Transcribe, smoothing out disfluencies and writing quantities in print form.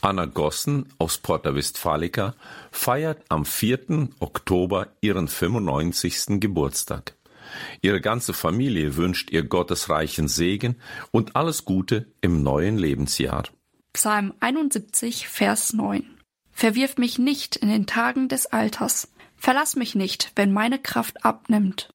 Anna Gossen aus Porta Westfalica feiert am 4. Oktober ihren 95. Geburtstag. Ihre ganze Familie wünscht ihr Gottes reichen Segen und alles Gute im neuen Lebensjahr. Psalm 71, Vers 9. Verwirf mich nicht in den Tagen des Alters. Verlass mich nicht, wenn meine Kraft abnimmt.